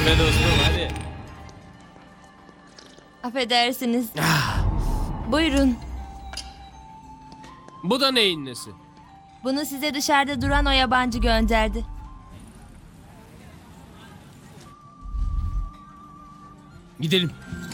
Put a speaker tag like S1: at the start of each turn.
S1: be dostum hadi.
S2: Affedersiniz. Buyurun.
S1: Bu da neyin nesi?
S2: Bunu size dışarıda duran o yabancı gönderdi.
S1: Gidelim.